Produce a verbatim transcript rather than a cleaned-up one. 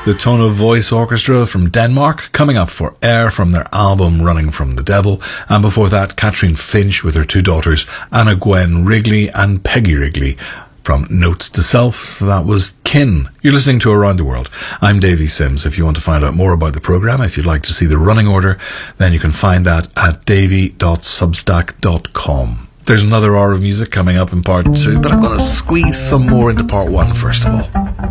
the Tone of Voice Orchestra from Denmark, coming up for Air from their album Running from the Devil. And before that, Catherine Finch with her two daughters, Anna Gwen Wrigley and Peggy Wrigley, from Notes to Self. That was Kin. You're listening to Around the World. I'm Davy Sims. If you want to find out more about the programme, if you'd like to see the running order, then you can find that at davy dot substack dot com. There's another hour of music coming up in part two, but I'm going to squeeze some more into part one first of all.